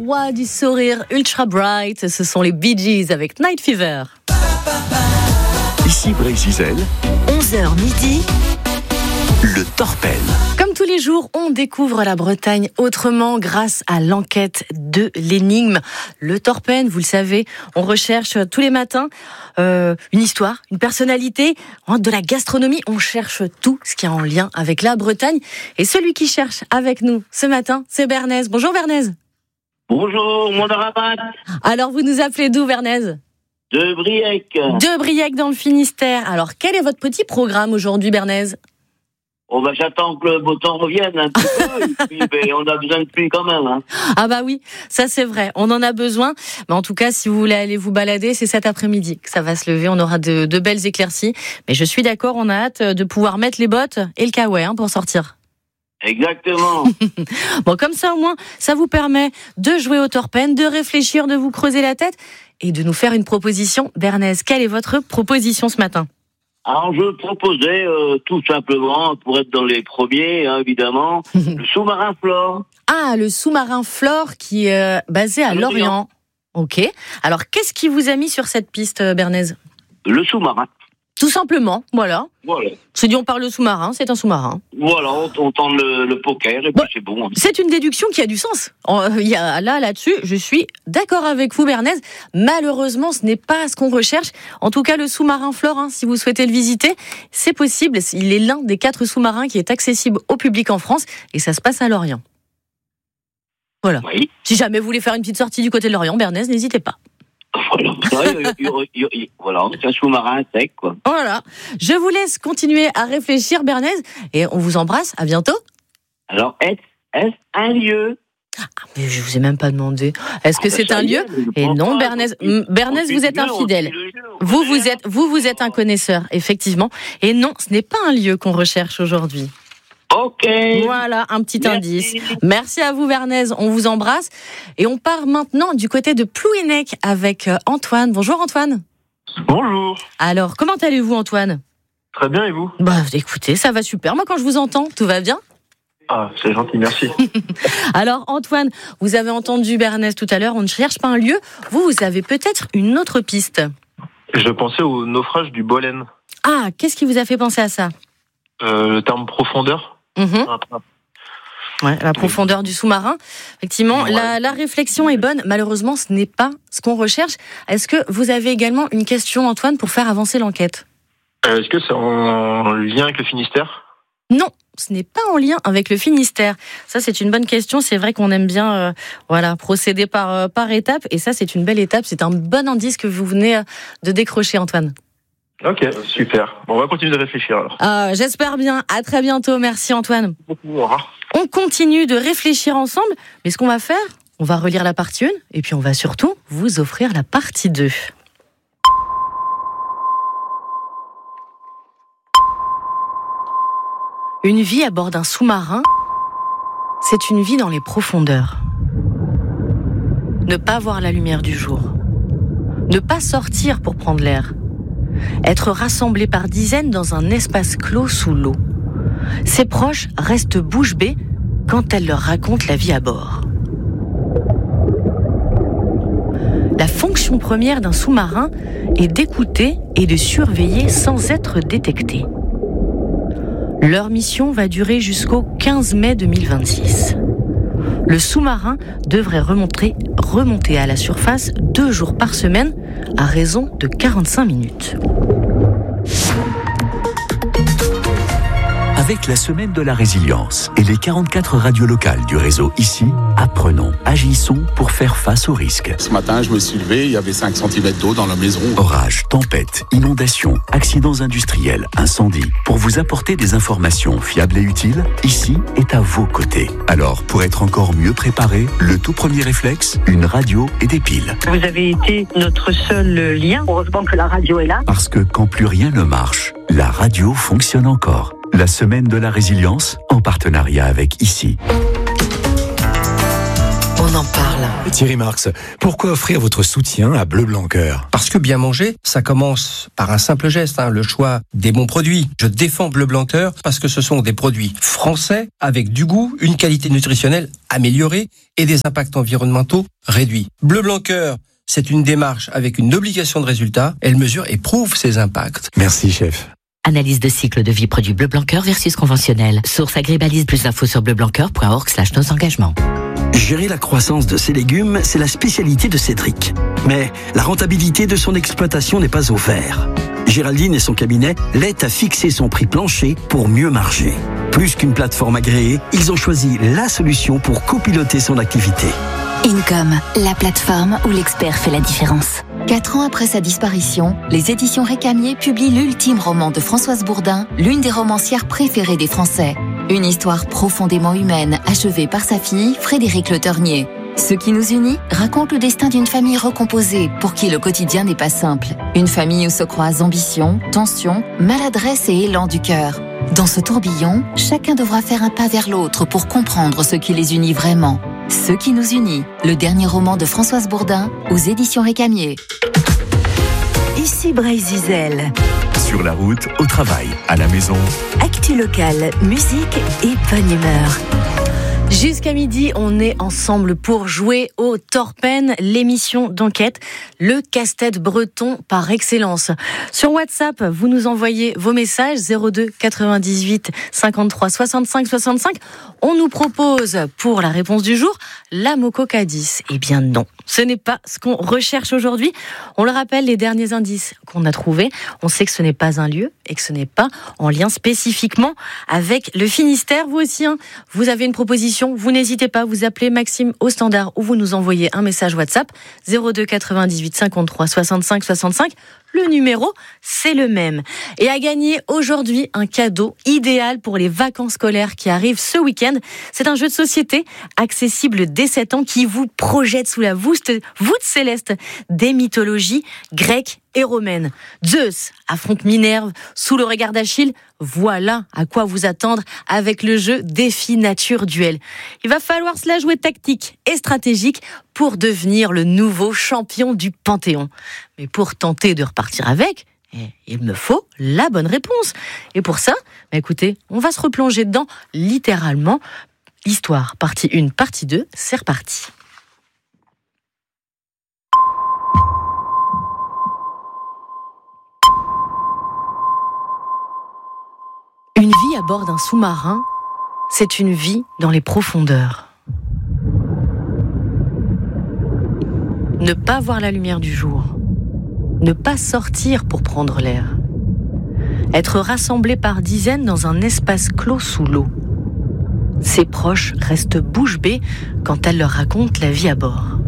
roi du sourire ultra bright, ce sont les Bee Gees avec Night Fever. Ici Brésil, 11h midi, le Torpen. Comme tous les jours, on découvre la Bretagne autrement grâce à l'enquête de l'énigme. Le Torpen, vous le savez, on recherche tous les matins une histoire, une personnalité, de la gastronomie. On cherche tout ce qui est en lien avec la Bretagne. Et celui qui cherche avec nous ce matin, c'est Bernaise. Bonjour Bernaise. Bonjour, mon Rabat. Alors vous nous appelez d'où Bernaise ? De Briec. De Briec dans le Finistère. Alors quel est votre petit programme aujourd'hui Bernaise ? Oh bah j'attends que le beau temps revienne un petit peu, et puis on a besoin de pluie quand même. Hein. Ah bah oui, ça c'est vrai, on en a besoin. Mais en tout cas, si vous voulez aller vous balader, c'est cet après-midi que ça va se lever, on aura de belles éclaircies. Mais je suis d'accord, on a hâte de pouvoir mettre les bottes et le kawaii pour sortir. Exactement. Bon, comme ça au moins, ça vous permet de jouer au Torpen, de réfléchir, de vous creuser la tête et de nous faire une proposition. Bernaise, quelle est votre proposition ce matin ? Alors je proposais tout simplement, pour être dans les premiers, hein, évidemment, le sous-marin Flore. Ah, le sous-marin Flore qui est basé à Lorient. Ok. Alors, qu'est-ce qui vous a mis sur cette piste, Bernaise ? Le sous-marin. Tout simplement, voilà. Voilà. C'est dit, on parle de sous-marin, c'est un sous-marin. Voilà, on tente le poker et puis c'est bon. C'est une déduction qui a du sens. Là-dessus, je suis d'accord avec vous, Bernaise. Malheureusement, ce n'est pas ce qu'on recherche. En tout cas, le sous-marin Flore, si vous souhaitez le visiter, c'est possible. Il est l'un des 4 sous-marins qui est accessible au public en France et ça se passe à Lorient. Voilà. Oui. Si jamais vous voulez faire une petite sortie du côté de Lorient, Bernaise, n'hésitez pas. Voilà, c'est un sous-marin sec, quoi. Voilà. Je vous laisse continuer à réfléchir, Bernaise, et on vous embrasse. À bientôt. Alors, est-ce un lieu ? Ah, mais je vous ai même pas demandé. Est-ce que c'est un lieu ? Et non, Bernaise. Bernaise, vous êtes infidèle. Vous êtes un connaisseur, effectivement. Et non, ce n'est pas un lieu qu'on recherche aujourd'hui. Ok. Voilà, un petit indice. Merci à vous, Bernaise. On vous embrasse. Et on part maintenant du côté de Plouhinec avec Antoine. Bonjour, Antoine. Bonjour. Alors, comment allez-vous, Antoine ? Très bien, et vous ? Bah, écoutez, ça va super. Moi, quand je vous entends, tout va bien ? Ah, c'est gentil, merci. Alors, Antoine, vous avez entendu Bernaise tout à l'heure. On ne cherche pas un lieu. Vous avez peut-être une autre piste. Je pensais au naufrage du Bolène. Ah, qu'est-ce qui vous a fait penser à ça ? Le terme profondeur. Ouais, la profondeur du sous-marin. Effectivement, ouais. La réflexion est bonne. Malheureusement, ce n'est pas ce qu'on recherche. Est-ce que vous avez également une question, Antoine, pour faire avancer l'enquête ? Est-ce que c'est en lien avec le Finistère ? Non, ce n'est pas en lien avec le Finistère. Ça, c'est une bonne question. C'est vrai qu'on aime bien procéder par étapes. Et ça, c'est une belle étape. C'est un bon indice que vous venez de décrocher, Antoine. Ok, super. Bon, on va continuer de réfléchir alors. J'espère bien. À très bientôt. Merci, Antoine. Au revoir. On continue de réfléchir ensemble. Mais ce qu'on va faire, on va relire la partie 1 et puis on va surtout vous offrir la partie 2. Une vie à bord d'un sous-marin, c'est une vie dans les profondeurs. Ne pas voir la lumière du jour. Ne pas sortir pour prendre l'air. Être rassemblés par dizaines dans un espace clos sous l'eau. Ses proches restent bouche bée quand elle leur raconte la vie à bord. La fonction première d'un sous-marin est d'écouter et de surveiller sans être détecté. Leur mission va durer jusqu'au 15 mai 2026. Le sous-marin devrait remonter à la surface 2 jours par semaine à raison de 45 minutes. Avec la semaine de la résilience et les 44 radios locales du réseau ici, apprenons, agissons pour faire face aux risques. Ce matin, je me suis levé, il y avait 5 cm d'eau dans la maison. Orages, tempêtes, inondations, accidents industriels, incendies. Pour vous apporter des informations fiables et utiles, ici est à vos côtés. Alors, pour être encore mieux préparé, le tout premier réflexe, une radio et des piles. Vous avez été notre seul lien. Heureusement que la radio est là. Parce que quand plus rien ne marche, la radio fonctionne encore. La semaine de la résilience, en partenariat avec ICI. on en parle. Thierry Marx, pourquoi offrir votre soutien à Bleu Blanc Cœur ? Parce que bien manger, ça commence par un simple geste, le choix des bons produits. Je défends Bleu Blanc Cœur parce que ce sont des produits français avec du goût, une qualité nutritionnelle améliorée et des impacts environnementaux réduits. Bleu Blanc Cœur, c'est une démarche avec une obligation de résultat. Elle mesure et prouve ses impacts. Merci, chef. Analyse de cycle de vie produit Bleu Blanc Cœur versus conventionnel. Source Agribalise, plus d'infos sur bleublanccoeur.org/nos engagements. Gérer la croissance de ses légumes, c'est la spécialité de Cédric. Mais la rentabilité de son exploitation n'est pas au vert. Géraldine et son cabinet l'aident à fixer son prix plancher pour mieux marger. Plus qu'une plateforme agréée, ils ont choisi la solution pour copiloter son activité. Income, la plateforme où l'expert fait la différence. 4 ans après sa disparition, les éditions Récamier publient l'ultime roman de Françoise Bourdin, l'une des romancières préférées des Français. Une histoire profondément humaine, achevée par sa fille, Frédéric Le Ternier. Ce qui nous unit raconte le destin d'une famille recomposée, pour qui le quotidien n'est pas simple. Une famille où se croisent ambition, tension, maladresse et élan du cœur. Dans ce tourbillon, chacun devra faire un pas vers l'autre pour comprendre ce qui les unit vraiment. Ce qui nous unit, le dernier roman de Françoise Bourdin, aux éditions Récamier. Ici Bray-Zizel. Sur la route, au travail, à la maison. Actu locale, musique et bonne humeur. Jusqu'à midi, on est ensemble pour jouer au Torpen, l'émission d'enquête, le casse-tête breton par excellence. Sur WhatsApp, vous nous envoyez vos messages 02 98 53 65 65. On nous propose pour la réponse du jour la Moco Cadiz. Eh bien non, ce n'est pas ce qu'on recherche aujourd'hui. On le rappelle, les derniers indices qu'on a trouvés, on sait que ce n'est pas un lieu et que ce n'est pas en lien spécifiquement avec le Finistère. Vous aussi, vous avez une proposition. Vous n'hésitez pas, vous appelez Maxime au standard ou vous nous envoyez un message WhatsApp 02 98 53 65 65. Le numéro, c'est le même. Et à gagner aujourd'hui un cadeau idéal pour les vacances scolaires qui arrivent ce week-end. C'est un jeu de société accessible dès 7 ans qui vous projette sous la voûte céleste des mythologies grecques et romaines. Zeus affronte Minerve sous le regard d'Achille. Voilà à quoi vous attendre avec le jeu Défi Nature Duel. Il va falloir se la jouer tactique et stratégique pour devenir le nouveau champion du Panthéon. Mais pour tenter de repartir avec, il me faut la bonne réponse. Et pour ça, écoutez, on va se replonger dedans littéralement. L'histoire, partie 1, partie 2, c'est reparti. Une vie à bord d'un sous-marin, c'est une vie dans les profondeurs. Ne pas voir la lumière du jour. Ne pas sortir pour prendre l'air. Être rassemblé par dizaines dans un espace clos sous l'eau. Ses proches restent bouche bée quand elle leur raconte la vie à bord.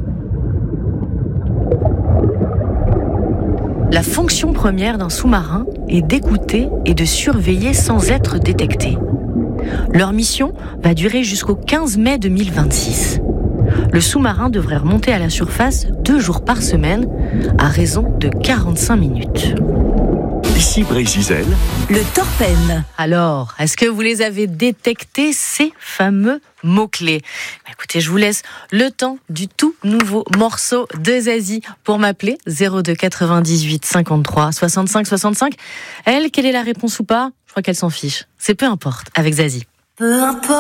La fonction première d'un sous-marin est d'écouter et de surveiller sans être détecté. Leur mission va durer jusqu'au 15 mai 2026. Le sous-marin devrait remonter à la surface 2 jours par semaine, à raison de 45 minutes. Ici Bray-Zizel. Le Torpen. Alors, est-ce que vous les avez détectés, ces fameux mots-clés ? Écoutez, je vous laisse le temps du tout nouveau morceau de Zazie pour m'appeler 02 98 53 65 65. Elle, quelle est la réponse ou pas ? Je crois qu'elle s'en fiche. C'est peu importe avec Zazie. Peu importe.